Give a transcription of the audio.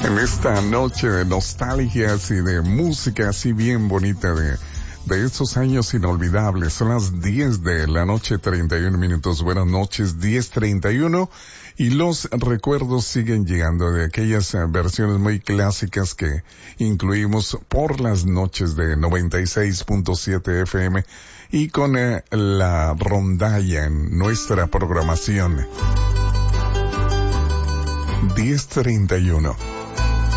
En esta noche de nostalgias y de música así bien bonita de esos años inolvidables. Son las 10 de la noche, 31 minutos. Buenas noches, 10:31. Y los recuerdos siguen llegando de aquellas versiones muy clásicas que incluimos por las noches de 96.7 FM y con la rondalla en nuestra programación. 10:31.